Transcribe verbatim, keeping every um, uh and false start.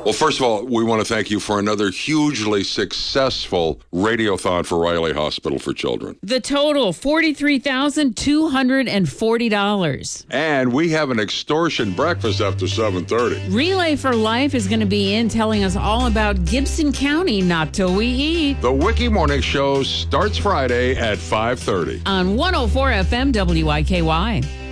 Well, first of all, we want to thank you for another hugely successful radiothon for Riley Hospital for Children. The total, forty-three thousand two hundred forty dollars. And we have an extortion breakfast after seven thirty. Relay for Life is going to be in telling us all about Gibson County, Not Till We Eat. The Wiki Morning Show starts Friday at five thirty. On one oh four F M W I K Y.